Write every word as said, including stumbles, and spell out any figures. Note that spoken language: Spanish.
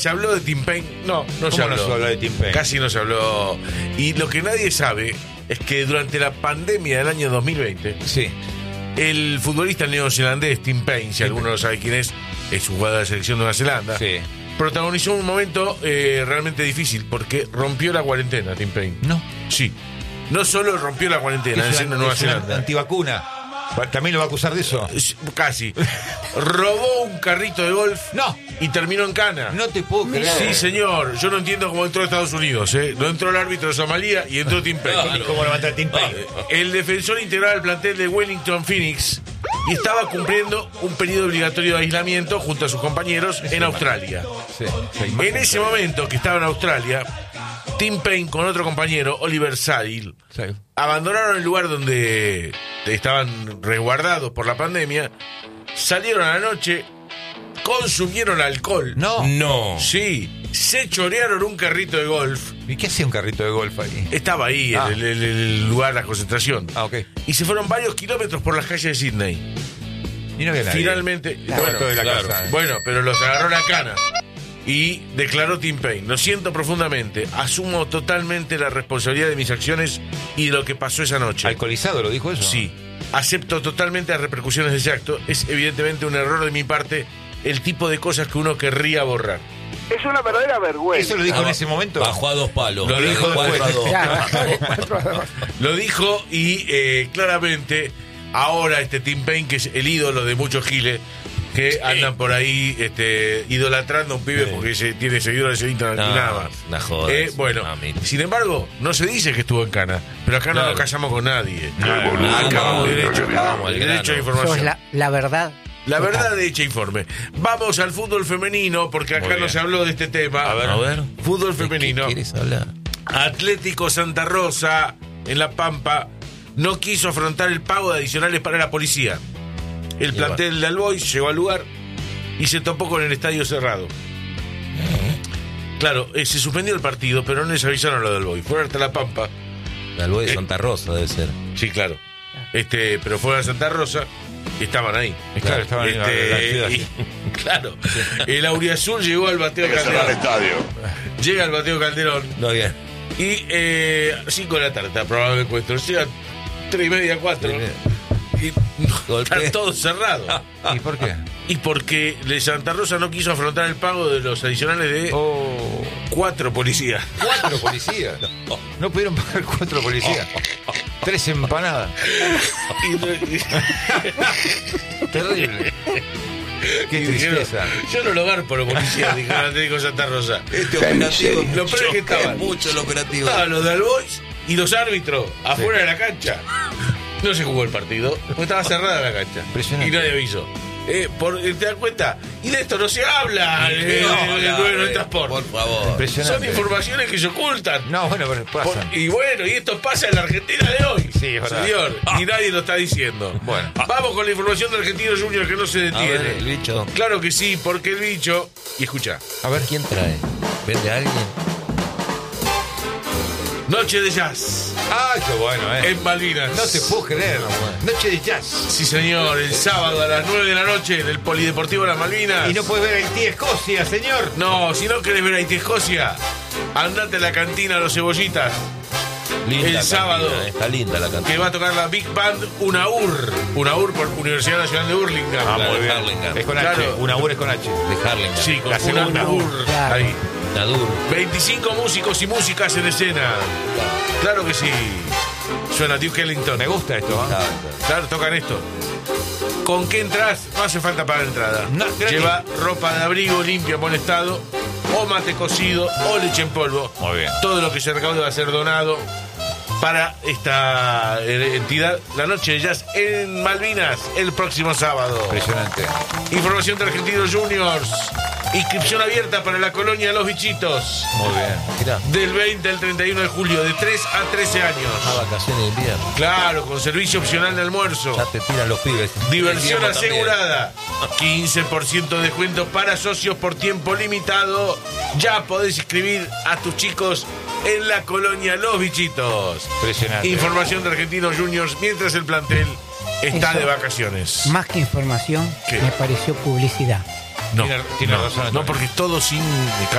¿Se habló de Tim Payne? No, no se habló. No se habló de Tim Payne? Casi no se habló. Y lo que nadie sabe es que durante la pandemia del año dos mil veinte, sí, el futbolista neozelandés Tim Payne, si Tim alguno no sabe quién es, es un jugador de la selección de Nueva Zelanda, sí, protagonizó un momento eh, realmente difícil porque rompió la cuarentena, Tim Payne. No. Sí. No solo rompió la cuarentena en Nueva Zelanda. Antivacuna. ¿También lo va a acusar de eso? Casi. Robó un carrito de golf. No. Y terminó en cana. No te puedo creer. Sí, señor. Yo no entiendo cómo entró a Estados Unidos, ¿eh? No entró el árbitro de Somalia y entró Tim Payne. No, ¿cómo lo va a entrar Tim Payne? El defensor integral del plantel de Wellington Phoenix y estaba cumpliendo un periodo obligatorio de aislamiento junto a sus compañeros en Australia. Sí, en ese momento que estaba en Australia, Tim Payne con otro compañero, Oliver Sadil, sí, abandonaron el lugar donde estaban resguardados por la pandemia, salieron a la noche, consumieron alcohol. No. No. Sí, se chorearon un carrito de golf. ¿Y qué hacía un carrito de golf ahí? Estaba ahí, Ah. en el, el- el lugar de la concentración. Ah, ok. Y se fueron varios kilómetros por las calles de Sydney. Y no había nadie. Finalmente, Claro, bueno, de la claro. casa, ¿eh? Bueno, pero los agarró la cana. Y declaró Tim Payne: lo siento profundamente, asumo totalmente la responsabilidad de mis acciones y de lo que pasó esa noche. ¿Alcoholizado lo dijo eso? Sí, acepto totalmente las repercusiones de ese acto. Es evidentemente un error de mi parte el tipo de cosas que uno querría borrar. Es una verdadera vergüenza. ¿Eso lo dijo en ese momento? Bajó a dos palos. Lo dijo cuatro a después. dos. Claro, cuatro a dos. Lo dijo y eh, claramente ahora este Tim Payne, que es el ídolo de muchos giles que andan por ahí este, idolatrando a un pibe Sí. porque se, tiene seguidores en Instagram No, y nada más. una joda, Eh, es bueno, una mami. sin embargo, no se dice que estuvo en cana, pero acá no Claro. nos callamos con nadie. Ah, Acabamos no, derecho, vamos al derecho a grano. información. Sos la, la verdad. La total. verdad de hecha informe. Vamos al fútbol femenino, porque acá Muy no bien. se habló de este tema. A ver, a ver. Fútbol ¿De qué femenino. quieres hablar? Atlético Santa Rosa, en La Pampa, no quiso afrontar el pago de adicionales para la policía. El Y plantel de Albois llegó al lugar y se topó con el estadio cerrado. Claro, eh, se suspendió el partido, pero no les avisaron lo del Albois. Fueron hasta La Pampa. La Alboy de Eh. Santa Rosa debe ser. Sí, claro. Este, pero fueron a Santa Rosa y estaban ahí. Es claro, estaba en la- Este, la ciudad. y- claro, el Auriazul llegó al bateo de Calderón. Llega al bateo Calderón No había. y eh, cinco de la tarde está probable el encuentro. Llega tres y media, cuatro. Y Golpe. está todo cerrado. ¿Y por qué? Y porque de Santa Rosa no quiso afrontar el pago de los adicionales de Oh, cuatro policías. cuatro policías. No pudieron pagar cuatro policías. Tres empanadas. Y, y- Terrible. Qué y dijeron, tristeza. yo no lo garpo los policías, dijo el Atlético de Santa Rosa. Este operativo. Lo peor es que estaban. mucho el operativo. Estaban los de Albois y los árbitros afuera de la cancha. No se jugó el partido, porque estaba cerrada la cancha. Impresionante. Y nadie avisó. Eh, por, ¿Te das cuenta? Y de esto no se habla en el No, nueve la- noventa Sport. Por favor. Son Impresionante. informaciones que se ocultan. No, bueno, pero Por- pasan. y bueno, y esto pasa en la Argentina de hoy. Sí, es verdad. Señor, y nadie lo está diciendo. Bueno. Vamos con la información de Argentino Junior que no se A detiene. ver, el bicho. Claro que sí, porque el bicho. Y escucha. A ver, ¿Quién trae? ¿Vende a alguien? Noche de jazz ¡ay, qué bueno, eh! en Malvinas. No te puedo creer. Noche de jazz. Sí, señor, el sábado a las nueve de la noche en el Polideportivo Las Malvinas. Y no puedes ver Haití, Escocia, señor. No, si no querés ver a Haití Escocia, andate a la cantina Los Cebollitas, Linda El cantina, sábado. eh, Está linda la cantina. que va a tocar la Big Band UNAUR. UNAUR por Universidad Nacional de Hurlingham. Ah, Claro, muy bien. Harlingham. Es con Claro. H. Una U es con H. De Harlem. Sí, con La segunda. UNAUR. Claro. Ahí. Nadur. veinticinco músicos y músicas en escena. Claro que sí. Suena Duke Ellington. Me gusta esto, ¿eh? Claro, tocan esto. ¿Con qué entras? No hace falta pagar entrada. No, gratis. Lleva ropa de abrigo limpia, en buen estado, o mate cocido, o leche en polvo. Muy bien. Todo lo que se recaude va a ser donado para esta eh, entidad. La noche de jazz en Malvinas, el próximo sábado. Impresionante. Información de Argentinos Juniors. Inscripción abierta para la colonia Los Bichitos. Muy bien. Mirá. Del veinte al treinta y uno de julio, de tres a trece A años. vacaciones de invierno. Claro, con servicio opcional de almuerzo. Ya te tiran los pibes. Diversión El tiempo también. asegurada. quince por ciento de descuento para socios por tiempo limitado. Ya podés inscribir a tus chicos en la colonia Los Bichitos. Impresionante. Información de Argentinos Juniors mientras el plantel está Eso. de vacaciones. Más que información, ¿Qué? me pareció publicidad. No, Tiene, tiene no, razón. no, porque todo sin